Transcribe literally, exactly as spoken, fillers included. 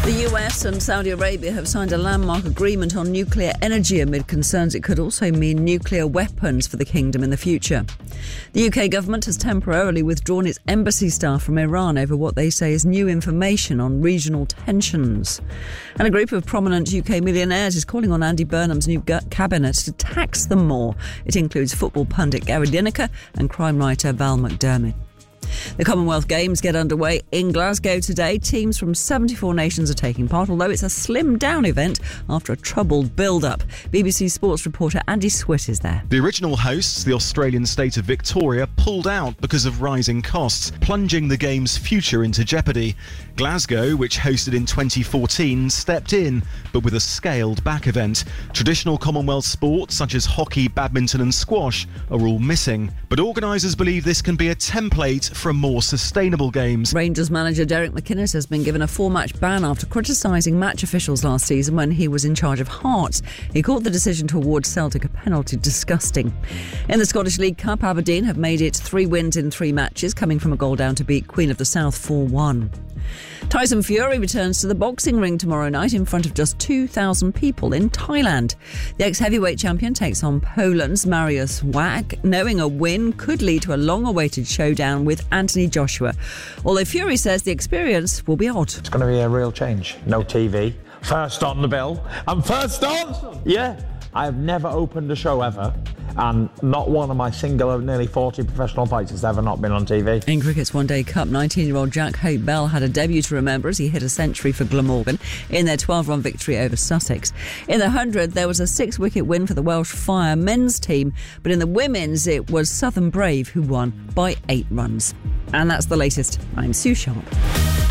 The U S and Saudi Arabia have signed a landmark agreement on nuclear energy amid concerns it could also mean nuclear weapons for the kingdom in the future. The U K government has temporarily withdrawn its embassy staff from Iran over what they say is new information on regional tensions. And a group of prominent U K millionaires is calling on Andy Burnham's new cabinet to tax them more. It includes football pundit Gary Lineker and crime writer Val McDermid. The Commonwealth Games get underway in Glasgow today. Teams from seventy-four nations are taking part, although it's a slimmed-down event after a troubled build-up. B B C Sports reporter Andy Switt is there. The original hosts, the Australian state of Victoria, pulled out because of rising costs, plunging the Games' future into jeopardy. Glasgow, which hosted in twenty fourteen, stepped in, but with a scaled-back event. Traditional Commonwealth sports, such as hockey, badminton and squash, are all missing. But organisers believe this can be a template for a more sustainable Games. Rangers manager Derek McInnes has been given a four-match ban after criticising match officials last season when he was in charge of Hearts. He called the decision to award Celtic a penalty disgusting. In the Scottish League Cup, Aberdeen have made it three wins in three matches, coming from a goal down to beat Queen of the South four one. Tyson Fury returns to the boxing ring tomorrow night in front of just two thousand people in Thailand. The ex-heavyweight champion takes on Poland's Mariusz Wach, knowing a win could lead to a long-awaited showdown with Anthony Joshua. Although Fury says the experience will be odd. It's going to be a real change. No T V. First on the bill. I'm first on! Yeah. I have never opened a show ever, and not one of my single nearly forty professional fights has ever not been on T V. In cricket's One Day Cup, nineteen-year-old Jack Hope Bell had a debut to remember as he hit a century for Glamorgan in their twelve-run victory over Sussex. In the hundred, there was a six-wicket win for the Welsh Fire men's team, but in the women's, it was Southern Brave who won by eight runs. And that's the latest. I'm Sue Sharp.